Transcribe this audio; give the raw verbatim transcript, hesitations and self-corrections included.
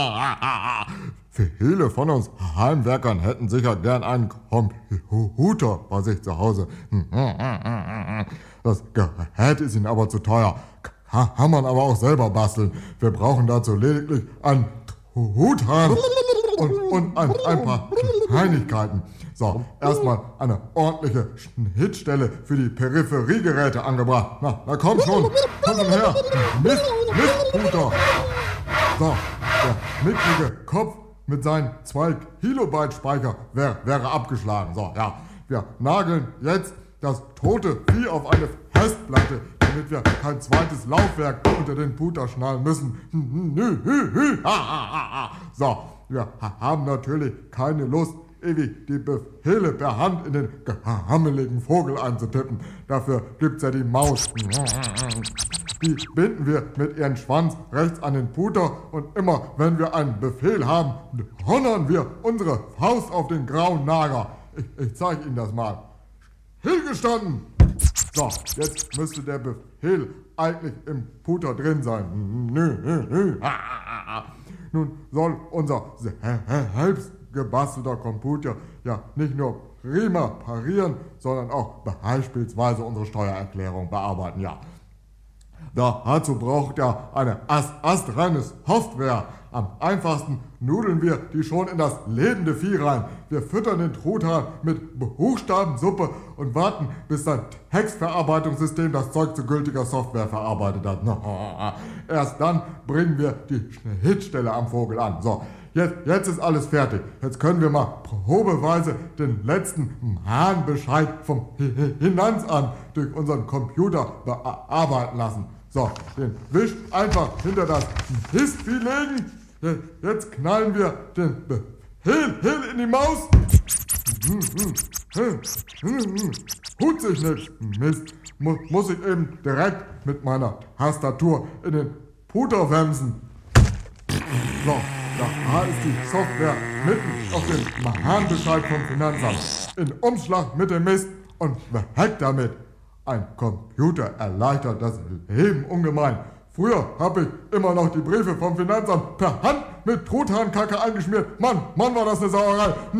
Viele von uns Heimwerkern hätten sicher gern einen Computer bei sich zu Hause. Das Gerät ist ihnen aber zu teuer. Kann man aber auch selber basteln. Wir brauchen dazu lediglich einen Truthahn und, und ein, ein paar Kleinigkeiten. So, erstmal eine ordentliche Schnittstelle für die Peripheriegeräte angebracht. Na, na komm schon, komm schon her. Mist, Mistputer. So, der mickrige Kopf mit seinen zwei Kilobyte Speicher wär, wäre abgeschlagen. So, ja, wir nageln jetzt das tote Vieh auf eine Festplatte, damit wir kein zweites Laufwerk unter den Puter schnallen müssen. So, wir haben natürlich keine Lust, ewig die Befehle per Hand in den gehammeligen Vogel einzutippen. Dafür gibt's ja die Maus. Die binden wir mit ihrem Schwanz rechts an den Puter und immer, wenn wir einen Befehl haben, donnern wir unsere Faust auf den grauen Nager. Ich, ich zeige Ihnen das mal. Stillgestanden! So, jetzt müsste der Befehl eigentlich im Puter drin sein. Nun soll unser selbst gebastelter Computer ja nicht nur prima parieren, sondern auch beispielsweise unsere Steuererklärung bearbeiten, ja. Dazu braucht er eine ast astreine Software. Am einfachsten nudeln wir die schon in das lebende Vieh rein. Wir füttern den Truthahn mit Buchstabensuppe und warten, bis sein Textverarbeitungssystem das Zeug zu gültiger Software verarbeitet hat. Erst dann bringen wir die Schnittstelle am Vogel an. So, jetzt, jetzt ist alles fertig. Jetzt können wir mal probeweise den letzten Mahnbescheid vom Finanzamt durch unseren Computer bearbeiten lassen. So, den Wisch einfach hinter das Mistvieh legen. Jetzt knallen wir den Befehl in die Maus. Tut sich nichts. Mist. Mu muss ich eben direkt mit meiner Tastatur in den Puter wemsen. So, da ist die Software mitten auf dem Mahnbescheid vom Finanzamt. In Umschlag mit dem Mist und weg damit. Ein Computer erleichtert das Leben ungemein. Früher habe ich immer noch die Briefe vom Finanzamt per Hand mit Truthahnkacke eingeschmiert. Mann, Mann, war das eine Sauerei.